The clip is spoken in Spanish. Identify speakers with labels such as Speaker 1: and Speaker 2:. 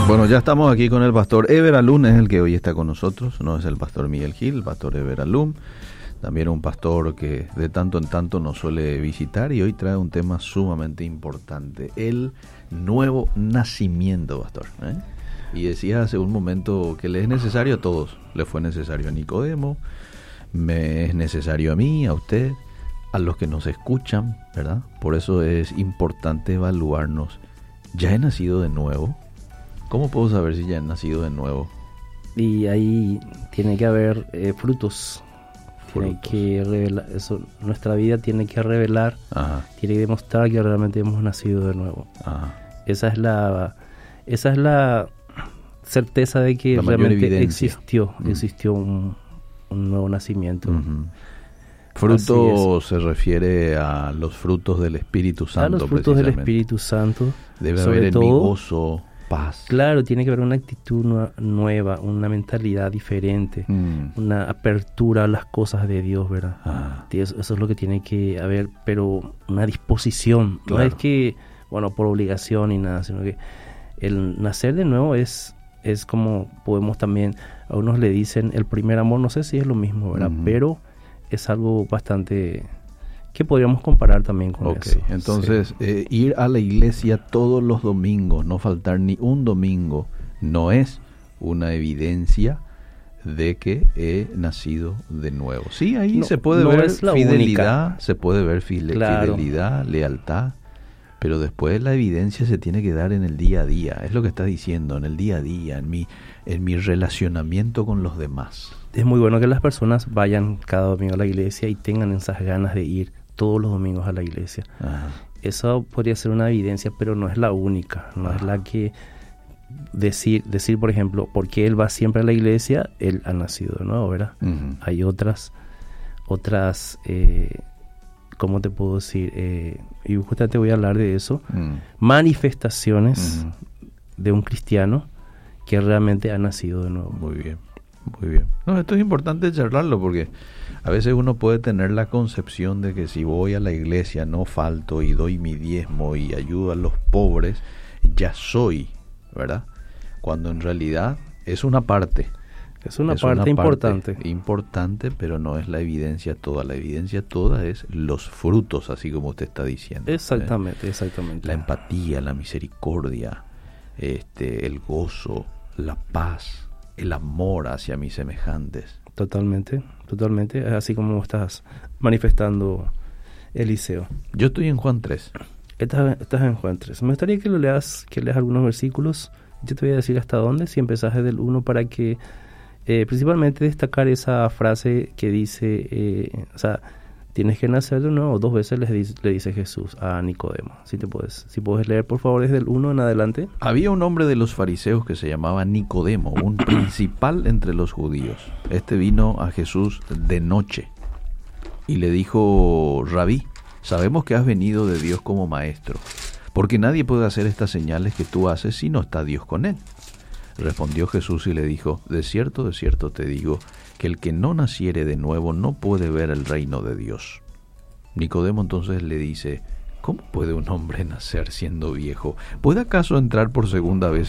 Speaker 1: Bueno, ya estamos aquí con el pastor Eber Alum, es el que hoy está con nosotros, no es el pastor Miguel Gil, el pastor Eber Alum, también un pastor que de tanto en tanto nos suele visitar y hoy trae un tema sumamente importante, el nuevo nacimiento, pastor, ¿eh? Y decía hace un momento que le es necesario a todos, le fue necesario a Nicodemo, me es necesario a mí, a usted, a los que nos escuchan, ¿verdad? Por eso es importante evaluarnos. ¿Ya he nacido de nuevo? ¿Cómo puedo saber si ya he nacido de nuevo?
Speaker 2: Y ahí tiene que haber frutos. Tiene que revelar eso. Nuestra vida tiene que revelar, tiene que demostrar que realmente hemos nacido de nuevo. Esa es la certeza de que realmente existió un nuevo nacimiento.
Speaker 1: Fruto se refiere a los frutos del Espíritu Santo.
Speaker 2: A los frutos del Espíritu Santo.
Speaker 1: Debe haber en mí gozo, paz. Claro,
Speaker 2: tiene que haber una actitud nueva, una mentalidad diferente, una apertura a las cosas de Dios, ¿verdad? Eso es lo que tiene que haber, pero una disposición. Claro. No es que, por obligación ni nada, sino que el nacer de nuevo es como podemos también, a unos le dicen el primer amor, no sé si es lo mismo, ¿verdad? Pero es algo bastante que podríamos comparar también con eso.
Speaker 1: Entonces, ir a la iglesia todos los domingos, no faltar ni un domingo, no es una evidencia de que he nacido de nuevo. Sí, ahí se puede ver fidelidad, se puede ver fidelidad, lealtad, pero después la evidencia se tiene que dar en el día a día. Es lo que está diciendo, en el día a día, en mi relacionamiento con los demás.
Speaker 2: Es muy bueno que las personas vayan cada domingo a la iglesia y tengan esas ganas de ir todos los domingos a la iglesia. Eso podría ser una evidencia, pero no es la única. No es la que decir, por ejemplo, porque él va siempre a la iglesia, él ha nacido de nuevo, ¿verdad? Hay otras, ¿cómo te puedo decir? Y justamente voy a hablar de eso. Manifestaciones de un cristiano que realmente ha nacido de nuevo.
Speaker 1: Muy bien. Muy bien. No, esto es importante charlarlo porque a veces uno puede tener la concepción de que si voy a la iglesia, no falto y doy mi diezmo y ayudo a los pobres, ya soy, ¿verdad? Cuando en realidad es una parte.
Speaker 2: Es una parte importante.
Speaker 1: Importante, pero no es la evidencia toda. La evidencia toda es los frutos, así como usted está diciendo.
Speaker 2: Exactamente.
Speaker 1: La empatía, la misericordia, el gozo, la paz, el amor hacia mis semejantes.
Speaker 2: Totalmente, así como estás manifestando, Eliseo.
Speaker 1: Yo estoy en Juan 3.
Speaker 2: Estás en Juan 3. Me gustaría que leas algunos versículos. Yo te voy a decir hasta dónde, si empezás desde el 1 para que principalmente destacar esa frase que dice, tienes que nacer de nuevo. 2 veces le dice Jesús a Nicodemo. Si puedes leer, por favor, desde el 1 en adelante.
Speaker 1: Había un hombre de los fariseos que se llamaba Nicodemo, un principal entre los judíos. Este vino a Jesús de noche y le dijo: Rabí, sabemos que has venido de Dios como maestro, porque nadie puede hacer estas señales que tú haces si no está Dios con él. Respondió Jesús y le dijo: de cierto te digo, que el que no naciere de nuevo no puede ver el reino de Dios. Nicodemo entonces le dice: ¿cómo puede un hombre nacer siendo viejo? ¿Puede acaso entrar por segunda vez